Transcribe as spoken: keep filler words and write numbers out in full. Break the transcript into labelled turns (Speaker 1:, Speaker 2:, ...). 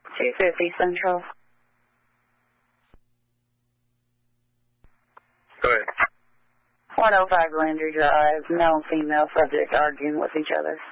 Speaker 1: two fifty Central.
Speaker 2: Go ahead.
Speaker 1: one oh five Landry Drive. Male and female subject arguing with each other.